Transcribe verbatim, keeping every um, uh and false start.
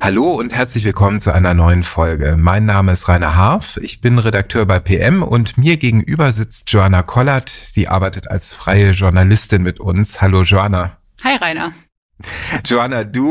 Hallo und herzlich willkommen zu einer neuen Folge. Mein Name ist Rainer Harf, ich bin Redakteur bei P M und mir gegenüber sitzt Joanna Kollert. Sie arbeitet als freie Journalistin mit uns. Hallo Joanna. Hi Rainer. Joanna, du